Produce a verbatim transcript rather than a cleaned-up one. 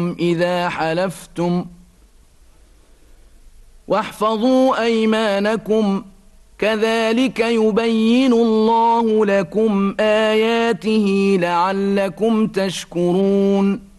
إذا حلفتم واحفظوا أيمانكم كذلك يبين الله لكم آياته لعلكم تشكرون